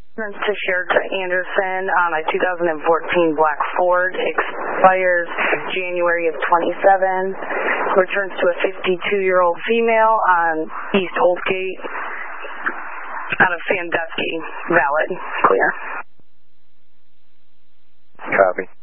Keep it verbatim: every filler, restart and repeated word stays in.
To Sheriff Anderson on a two thousand fourteen black Ford, expires January of twenty-seven, returns to a fifty-two-year-old female on East Oldgate out of Sandusky, valid, clear. Copy.